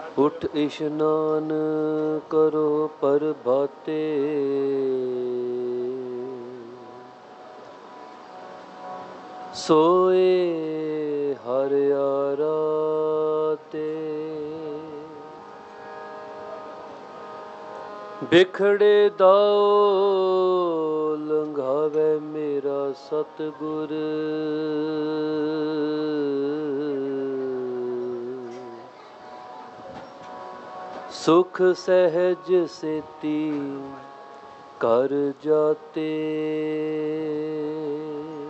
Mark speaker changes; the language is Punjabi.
Speaker 1: ਉਠ ਇਸ਼ਨਾਨ ਕਰੋ ਪ੍ਰਭਾਤੇ, ਸੋਏ ਹਰਿ ਆਰਾਧੇ। ਬਿਖੜੇ ਦਾਓ ਲੰਘਾਵੇ ਮੇਰਾ ਸਤਿਗੁਰ, ਸੁਖ ਸਹਿਜ ਸੇਤੀ ਕਰ ਜਾਤੇ।